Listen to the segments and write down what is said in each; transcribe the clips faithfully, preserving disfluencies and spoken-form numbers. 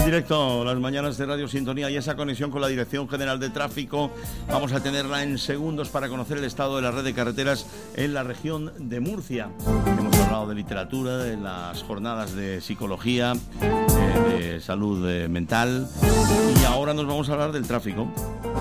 directo las mañanas de Radio Sintonía y esa conexión con la Dirección General de Tráfico vamos a tenerla en segundos para conocer el estado de la red de carreteras en la región de Murcia. Hemos hablado de literatura, de las jornadas de psicología, de, de salud eh, mental y ahora nos vamos a hablar del tráfico.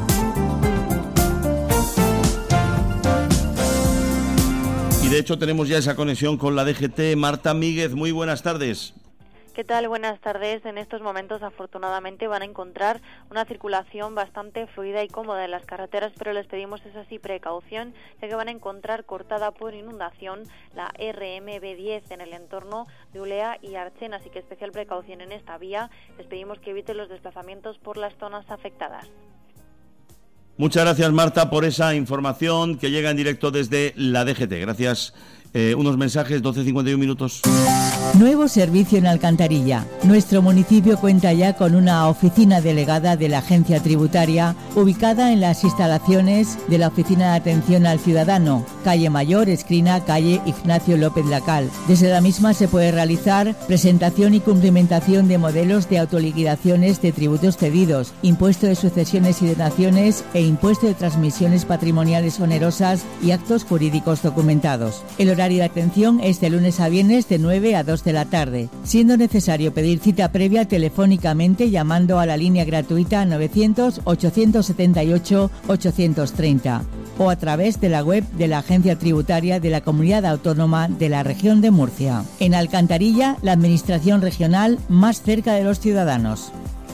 Y de hecho tenemos ya esa conexión con la D G T. Marta Míguez, muy buenas tardes. ¿Qué tal? Buenas tardes. En estos momentos, afortunadamente, van a encontrar una circulación bastante fluida y cómoda en las carreteras, pero les pedimos, eso sí, precaución, ya que van a encontrar cortada por inundación la R M B diez en el entorno de Ulea y Archena, así que especial precaución en esta vía. Les pedimos que eviten los desplazamientos por las zonas afectadas. Muchas gracias, Marta, por esa información que llega en directo desde la D G T. Gracias. Eh, unos mensajes, doce cincuenta y uno minutos. Nuevo servicio en Alcantarilla. Nuestro municipio cuenta ya con una oficina delegada de la Agencia Tributaria ubicada en las instalaciones de la Oficina de Atención al Ciudadano, calle Mayor, esquina calle Ignacio López Lacal. Desde la misma se puede realizar presentación y cumplimentación de modelos de autoliquidaciones de tributos cedidos, impuesto de sucesiones y donaciones e impuesto de transmisiones patrimoniales onerosas y actos jurídicos documentados. El horario de atención es de lunes a viernes de nueve a dos de la tarde, siendo necesario pedir cita previa telefónicamente llamando a la línea gratuita novecientos, ochocientos setenta y ocho, ochocientos treinta o a través de la web de la Agencia Tributaria de la Comunidad Autónoma de la Región de Murcia. En Alcantarilla, la administración regional más cerca de los ciudadanos.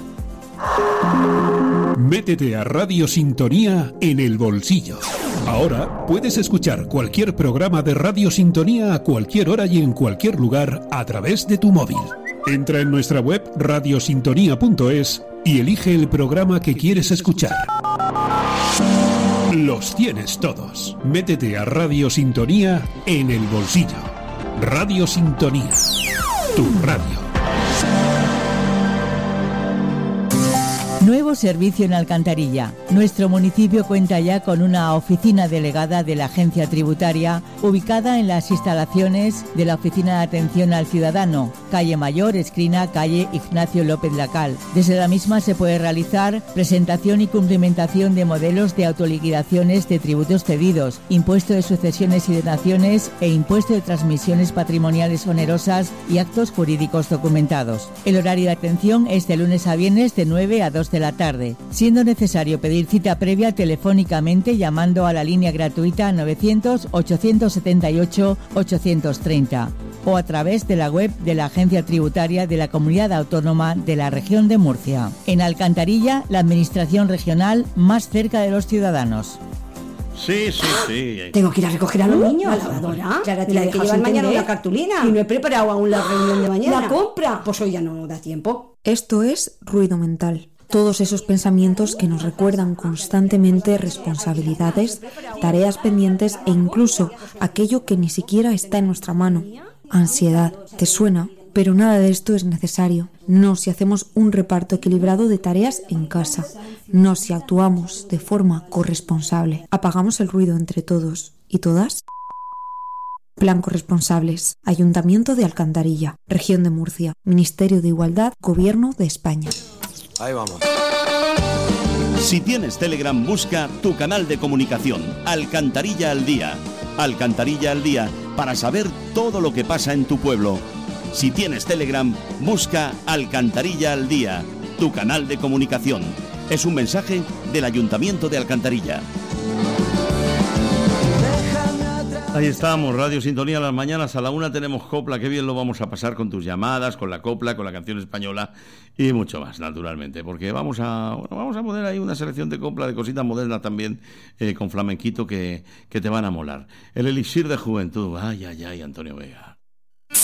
Métete a Radio Sintonía en el bolsillo. Ahora puedes escuchar cualquier programa de Radio Sintonía a cualquier hora y en cualquier lugar a través de tu móvil. Entra en nuestra web radiosintonía punto es y elige el programa que quieres escuchar. Los tienes todos. Métete a Radio Sintonía en el bolsillo. Radio Sintonía, tu radio. Nuevo servicio en Alcantarilla. Nuestro municipio cuenta ya con una oficina delegada de la Agencia Tributaria ubicada en las instalaciones de la Oficina de Atención al Ciudadano, calle Mayor, esquina calle Ignacio López Lacal. Desde la misma se puede realizar presentación y cumplimentación de modelos de autoliquidaciones de tributos cedidos, impuesto de sucesiones y donaciones e impuesto de transmisiones patrimoniales onerosas y actos jurídicos documentados. El horario de atención es de lunes a viernes de nueve a dos de la tarde, siendo necesario pedir cita previa telefónicamente llamando a la línea gratuita novecientos, ochocientos setenta y ocho, ochocientos treinta o a través de la web de la Agencia Tributaria de la Comunidad Autónoma de la Región de Murcia. En Alcantarilla, la administración regional más cerca de los ciudadanos. Sí, sí, sí. Tengo que ir a recoger a los uh, niños. ¿A la lavadora? Clara, tiene que llevar mañana una cartulina. Y no he preparado aún la reunión de mañana. ¿La compra? Pues hoy ya no da tiempo. Esto es ruido mental. Todos esos pensamientos que nos recuerdan constantemente responsabilidades, tareas pendientes e incluso aquello que ni siquiera está en nuestra mano. Ansiedad. ¿Te suena? Pero nada de esto es necesario. No si hacemos un reparto equilibrado de tareas en casa. No si actuamos de forma corresponsable. Apagamos el ruido entre todos y todas. Plan Corresponsables. Ayuntamiento de Alcantarilla. Región de Murcia. Ministerio de Igualdad. Gobierno de España. Ahí vamos. Si tienes Telegram, busca tu canal de comunicación, Alcantarilla al Día. Alcantarilla al Día, para saber todo lo que pasa en tu pueblo. Si tienes Telegram, busca Alcantarilla al Día, tu canal de comunicación. Es un mensaje del Ayuntamiento de Alcantarilla. Ahí estamos, Radio Sintonía, las mañanas a la una tenemos copla, qué bien lo vamos a pasar con tus llamadas, con la copla, con la canción española y mucho más, naturalmente, porque vamos a bueno, vamos a poner ahí una selección de copla, de cositas modernas también, eh, con flamenquito que, que te van a molar. El elixir de juventud, ay, ay, ay, Antonio Vega.